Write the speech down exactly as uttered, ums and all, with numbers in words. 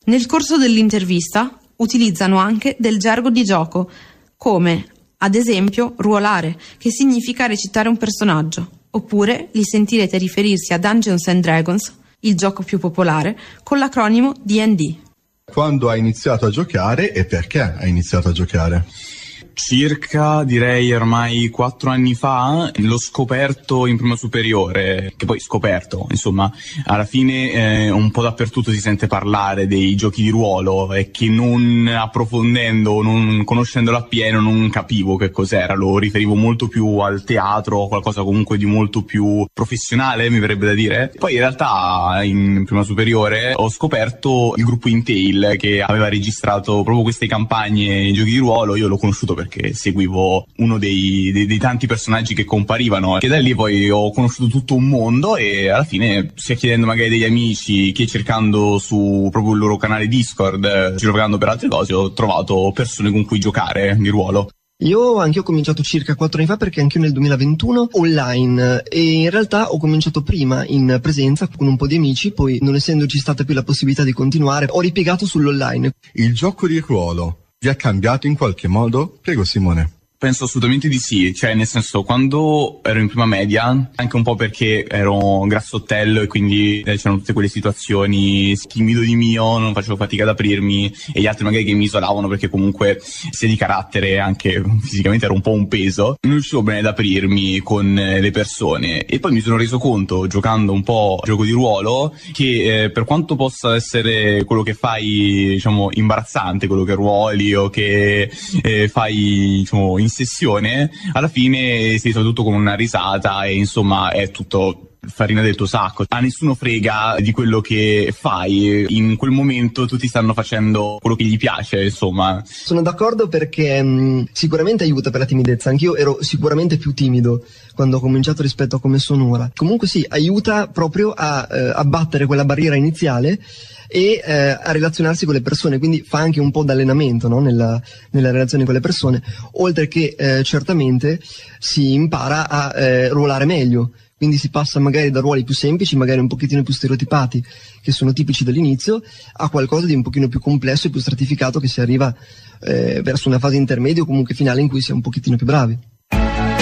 Nel corso dell'intervista utilizzano anche del gergo di gioco, come ad esempio ruolare, che significa recitare un personaggio, oppure li sentirete riferirsi a Dungeons and Dragons, il gioco più popolare, con l'acronimo D and D. Quando hai iniziato a giocare e perché hai iniziato a giocare? Circa, direi ormai quattro anni fa, l'ho scoperto in prima superiore, che poi scoperto, insomma, alla fine eh, un po' dappertutto si sente parlare dei giochi di ruolo e che non approfondendo, non conoscendolo appieno, non capivo che cos'era, lo riferivo molto più al teatro, qualcosa comunque di molto più professionale, mi verrebbe da dire. Poi in realtà in prima superiore ho scoperto il gruppo Intel che aveva registrato proprio queste campagne in giochi di ruolo, io l'ho conosciuto perché seguivo uno dei, dei, dei tanti personaggi che comparivano, che da lì poi ho conosciuto tutto un mondo e alla fine, sia chiedendo magari degli amici che cercando su proprio il loro canale Discord, giocando per altre cose, ho trovato persone con cui giocare di ruolo. Io anche ho cominciato circa quattro anni fa, perché anch'io nel duemilaventuno online, e in realtà ho cominciato prima in presenza con un po' di amici, poi non essendoci stata più la possibilità di continuare ho ripiegato sull'online. Il gioco di ruolo vi ha cambiato in qualche modo? Prego Simone. Penso assolutamente di sì, cioè nel senso, quando ero in prima media, anche un po' perché ero un grassottello e quindi eh, c'erano tutte quelle situazioni, timido di mio, non facevo fatica ad aprirmi, e gli altri magari che mi isolavano perché comunque sia di carattere anche fisicamente ero un po' un peso, non riuscivo bene ad aprirmi con le persone, e poi mi sono reso conto, giocando un po' gioco di ruolo, che eh, per quanto possa essere quello che fai, diciamo, imbarazzante, quello che ruoli o che eh, fai, diciamo, in sessione, alla fine si risolve tutto con una risata e insomma è tutto farina del tuo sacco, a nessuno frega di quello che fai, in quel momento tutti stanno facendo quello che gli piace, insomma. Sono d'accordo perché mh, sicuramente aiuta per la timidezza, anch'io ero sicuramente più timido quando ho cominciato rispetto a come sono ora. Comunque sì, aiuta proprio a eh, abbattere quella barriera iniziale e eh, a relazionarsi con le persone, quindi fa anche un po' d'allenamento, no? nella, nella relazione con le persone, oltre che eh, certamente si impara a eh, ruolare meglio, quindi si passa magari da ruoli più semplici, magari un pochettino più stereotipati, che sono tipici dall'inizio, a qualcosa di un pochino più complesso e più stratificato, che si arriva eh, verso una fase intermedia o comunque finale in cui si è un pochettino più bravi.